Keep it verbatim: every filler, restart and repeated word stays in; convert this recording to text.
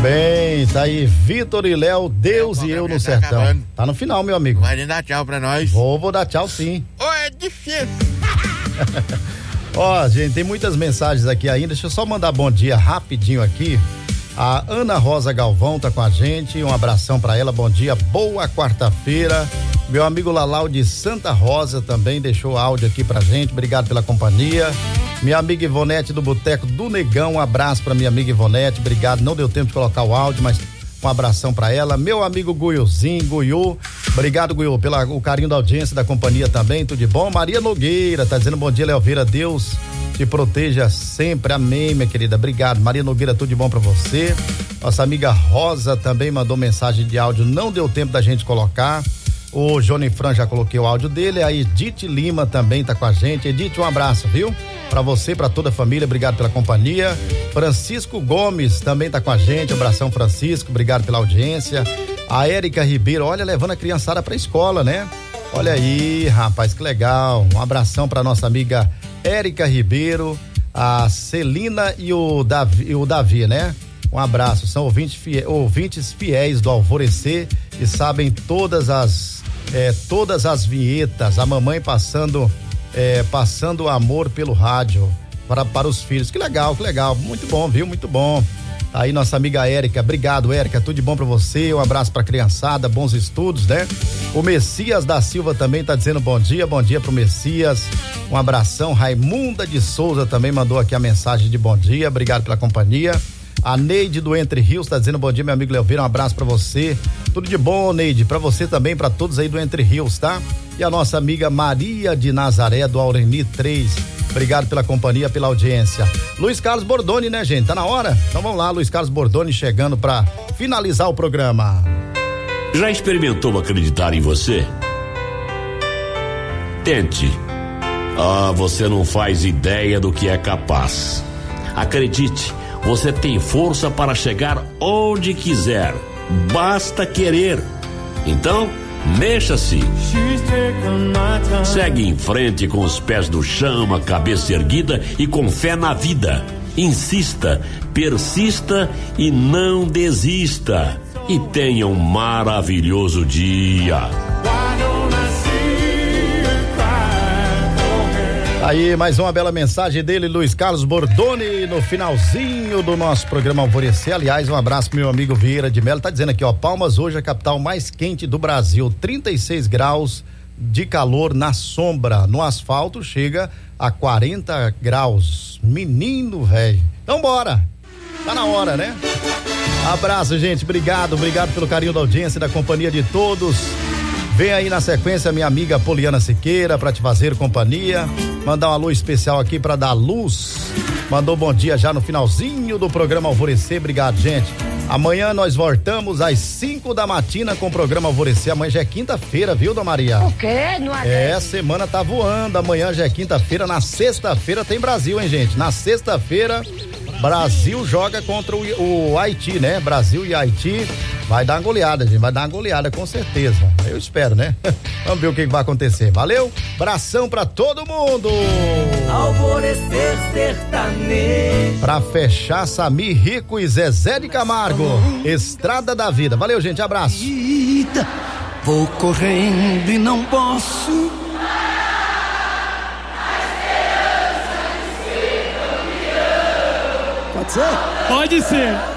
Bem, tá aí Vitor e Léo, Deus é, e eu no sertão. Tá, acabando. Tá no final, meu amigo. Vai dar tchau pra nós. Vou, vou dar tchau sim. Ô, é difícil. Ó, gente, tem muitas mensagens aqui ainda. Deixa eu só mandar bom dia rapidinho aqui. A Ana Rosa Galvão tá com a gente. Um abração pra ela. Bom dia, boa quarta-feira. Meu amigo Lalau de Santa Rosa também deixou áudio aqui pra gente. Obrigado pela companhia. Minha amiga Ivonete do Boteco do Negão, um abraço pra minha amiga Ivonete, obrigado, não deu tempo de colocar o áudio, mas um abração pra ela. Meu amigo Guiuzinho, Guiu, obrigado Guiu, pelo o carinho da audiência da companhia também, tudo de bom. Maria Nogueira, tá dizendo bom dia, Leoveira, Deus te proteja sempre, amém, minha querida, obrigado. Maria Nogueira, tudo de bom pra você. Nossa amiga Rosa também mandou mensagem de áudio, não deu tempo da gente colocar. O Johnny Fran já coloquei o áudio dele, a Edith Lima também tá com a gente. Edith, um abraço, viu? Pra você, pra toda a família, obrigado pela companhia. Francisco Gomes também tá com a gente, abração Francisco, obrigado pela audiência. A Érica Ribeiro, olha, levando a criançada pra escola, né? Olha aí, rapaz, que legal. Um abração pra nossa amiga Érica Ribeiro, a Celina e o Davi, e o Davi, né? Um abraço, são ouvintes fiéis, ouvintes fiéis do Alvorecer e sabem todas as É, todas as vinhetas, a mamãe passando é, passando amor pelo rádio para, para os filhos. Que legal, que legal, muito bom, viu? Muito bom. Aí nossa amiga Érica, obrigado Érica, tudo de bom para você, um abraço pra criançada, bons estudos, né? O Messias da Silva também tá dizendo bom dia, bom dia pro Messias, um abração. Raimunda de Souza também mandou aqui a mensagem de bom dia, obrigado pela companhia. A Neide do Entre Rios tá dizendo bom dia, meu amigo Leoveira, um abraço pra você. Tudo de bom, Neide, pra você também, pra todos aí do Entre Rios, tá? E a nossa amiga Maria de Nazaré do Aureni três. Obrigado pela companhia, pela audiência. Luiz Carlos Bordoni, né, gente? Tá na hora? Então vamos lá, Luiz Carlos Bordoni chegando pra finalizar o programa. Já experimentou acreditar em você? Tente. Ah, você não faz ideia do que é capaz. Acredite. Você tem força para chegar onde quiser. Basta querer. Então, mexa-se. Segue em frente com os pés no chão, a cabeça erguida e com fé na vida. Insista, persista e não desista. E tenha um maravilhoso dia. Aí, mais uma bela mensagem dele, Luiz Carlos Bordoni, no finalzinho do nosso programa Alvorecer. Aliás, um abraço pro meu amigo Vieira de Melo, tá dizendo aqui, ó, Palmas hoje é a capital mais quente do Brasil, trinta e seis graus de calor na sombra, no asfalto chega a quarenta graus, menino velho. Então bora, tá na hora, né? Abraço, gente, obrigado, obrigado pelo carinho da audiência e da companhia de todos. Vem aí na sequência minha amiga Poliana Siqueira pra te fazer companhia, mandar um alô especial aqui pra dar luz, mandou bom dia já no finalzinho do programa Alvorecer, obrigado, gente. Amanhã nós voltamos às cinco da matina com o programa Alvorecer, amanhã já é quinta-feira, viu, Dona Maria? O quê? Não é? É, a semana tá voando, amanhã já é quinta-feira, na sexta-feira tem Brasil, hein, gente? Na sexta-feira Brasil joga contra o, o Haiti, né? Brasil e Haiti. Vai dar uma goleada, gente. Vai dar uma goleada, com certeza. Eu espero, né? Vamos ver o que vai acontecer. Valeu? Abração pra todo mundo. Alvorecer sertanejo. Pra fechar, Samir Rico e Zezé de Camargo. Estrada da Vida. Valeu, gente. Abraço. Vou correndo e não posso. Pode ser? Pode ser.